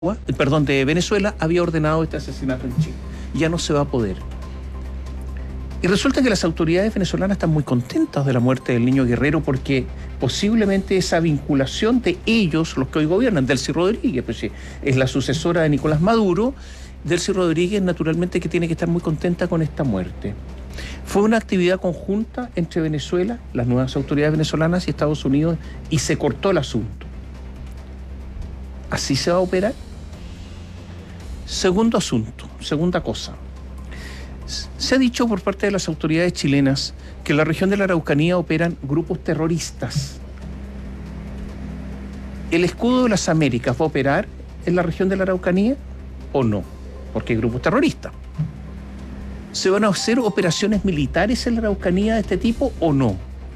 de Venezuela había ordenado este asesinato en Chile. Ya no se va a poder. Y resulta que las autoridades venezolanas están muy contentas de la muerte del niño Guerrero porque posiblemente esa vinculación de ellos, los que hoy gobiernan, Delcy Rodríguez, pues sí, es la sucesora de Nicolás Maduro, Delcy Rodríguez naturalmente que tiene que estar muy contenta con esta muerte. Fue una actividad conjunta entre Venezuela, las nuevas autoridades venezolanas y Estados Unidos y se cortó el asunto. ¿Así se va a operar? Segundo asunto, segunda cosa. Se ha dicho por parte de las autoridades chilenas que en la región de la Araucanía operan grupos terroristas. ¿El escudo de las Américas va a operar en la región de la Araucanía o no? Porque hay grupos terroristas. ¿Se van a hacer operaciones militares en la Araucanía de este tipo o no?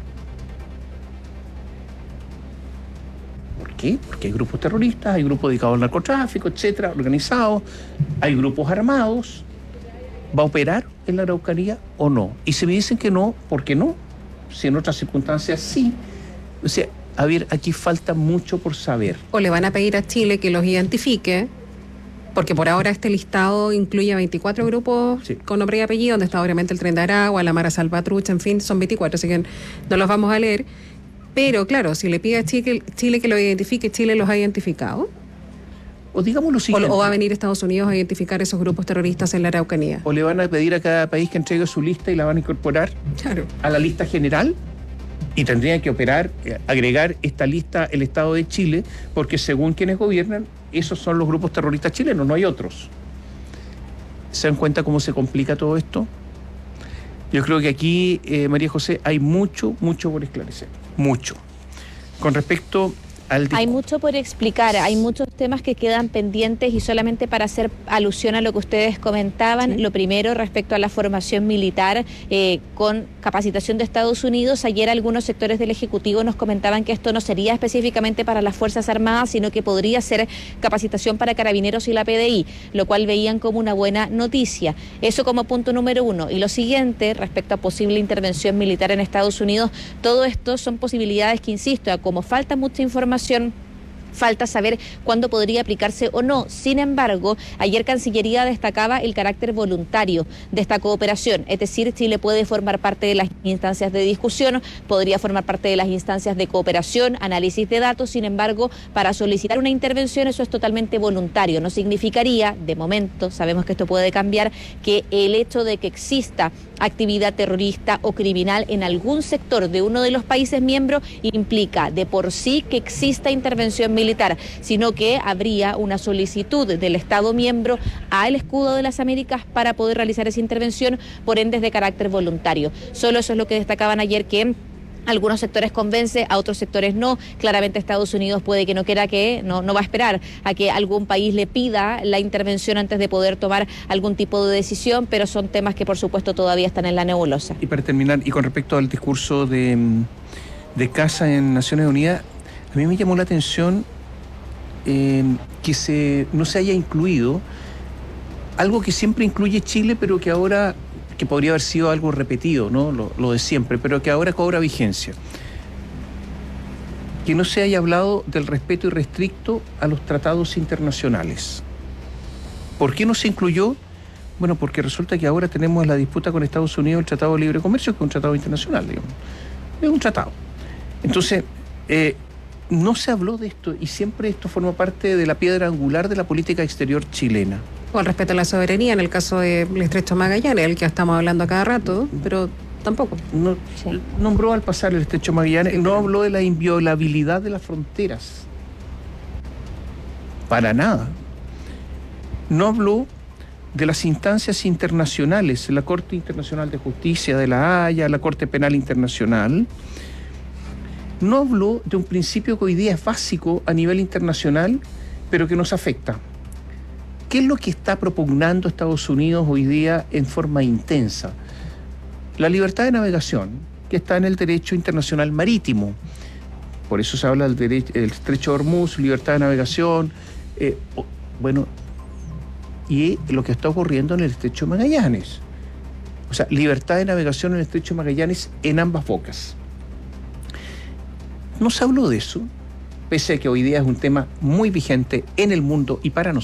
¿Por qué? Porque hay grupos terroristas, hay grupos dedicados al narcotráfico, etcétera, organizados, hay grupos armados. ¿Va a operar en la Araucanía o no? Y si me dicen que no, ¿por qué no? Si en otras circunstancias sí. O sea, a ver, aquí falta mucho por saber. O le van a pedir a Chile que los identifique, porque por ahora este listado incluye 24 grupos con nombre y apellido, donde está obviamente el Tren de Aragua, la Mara Salvatrucha, en fin, son 24, así que no los vamos a leer. Pero claro, si le pide a Chile que lo identifique, Chile los ha identificado. O digamos lo siguiente. O va a venir Estados Unidos a identificar esos grupos terroristas en la Araucanía. O le van a pedir a cada país que entregue su lista y la van a incorporar a la lista general. Y tendrían que agregar esta lista el Estado de Chile, porque según quienes gobiernan, esos son los grupos terroristas chilenos, no hay otros. ¿Se dan cuenta cómo se complica todo esto? Yo creo que aquí, María José, hay mucho por esclarecer. Mucho. Con respecto al... Hay mucho por explicar, hay muchos temas que quedan pendientes y solamente para hacer alusión a lo que ustedes comentaban, lo primero respecto a la formación militar con capacitación de Estados Unidos. Ayer algunos sectores del Ejecutivo nos comentaban que esto no sería específicamente para las Fuerzas Armadas, sino que podría ser capacitación para Carabineros y la PDI, lo cual veían como una buena noticia. Eso como punto número uno. Y lo siguiente, respecto a posible intervención militar en Estados Unidos, todo esto son posibilidades que, insisto, como falta mucha información, falta saber cuándo podría aplicarse o no. Sin embargo, ayer Cancillería destacaba el carácter voluntario de esta cooperación, es decir, Chile puede formar parte de las instancias de discusión, podría formar parte de las instancias de cooperación, análisis de datos. Sin embargo, para solicitar una intervención eso es totalmente voluntario. No significaría, de momento, sabemos que esto puede cambiar, que el hecho de que exista actividad terrorista o criminal en algún sector de uno de los países miembros implica de por sí que exista intervención militar, sino que habría una solicitud del Estado miembro al escudo de las Américas para poder realizar esa intervención, por ende es de carácter voluntario. Solo eso es lo que destacaban ayer, que algunos sectores convence, a otros sectores no. Claramente Estados Unidos puede que no quiera, que no va a esperar a que algún país le pida la intervención antes de poder tomar algún tipo de decisión, pero son temas que por supuesto todavía están en la nebulosa. Y para terminar, y con respecto al discurso de Casa en Naciones Unidas, a mí me llamó la atención que no se haya incluido algo que siempre incluye Chile, pero que ahora, que podría haber sido algo repetido, ¿no? Lo de siempre, pero que ahora cobra vigencia. Que no se haya hablado del respeto irrestricto a los tratados internacionales. ¿Por qué no se incluyó? Bueno, porque resulta que ahora tenemos la disputa con Estados Unidos, el Tratado de Libre Comercio, que es un tratado internacional, digamos. Es un tratado. Entonces, no se habló de esto y siempre esto forma parte de la piedra angular de la política exterior chilena. Con respecto a la soberanía, en el caso del Estrecho Magallanes, el que estamos hablando a cada rato, pero tampoco. Nombró al pasar el Estrecho Magallanes, no habló de la inviolabilidad de las fronteras. Para nada. No habló de las instancias internacionales, la Corte Internacional de Justicia de La Haya, la Corte Penal Internacional. No habló de un principio que hoy día es básico a nivel internacional, pero que nos afecta. ¿Qué es lo que está propugnando Estados Unidos hoy día en forma intensa? La libertad de navegación, que está en el derecho internacional marítimo. Por eso se habla del Estrecho de Hormuz, libertad de navegación, y lo que está ocurriendo en el Estrecho de Magallanes. O sea, libertad de navegación en el Estrecho de Magallanes en ambas bocas. No se habló de eso. pese a que hoy día es un tema muy vigente en el mundo y para nosotros.